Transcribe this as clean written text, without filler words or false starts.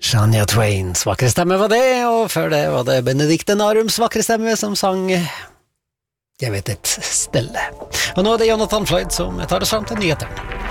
Shania Twains vakre stemme var det, og før det var det Benedikte Narums vakre stemme som sang Jeg vet et stelle. Og nå er det Jonathan Floyd som tar oss frem til nyhetene.